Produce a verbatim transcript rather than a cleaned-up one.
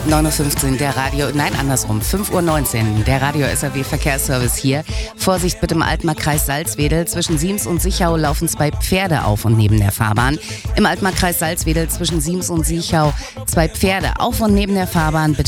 neun Uhr fünfzehn, der Radio, nein andersrum, fünf Uhr neunzehn, der Radio-S R W-Verkehrsservice hier. Vorsicht bitte im Altmarkkreis Salzwedel. Zwischen Siems und Sichau laufen zwei Pferde auf und neben der Fahrbahn. Im Altmarkkreis Salzwedel zwischen Siems und Sichau zwei Pferde auf und neben der Fahrbahn. Bitte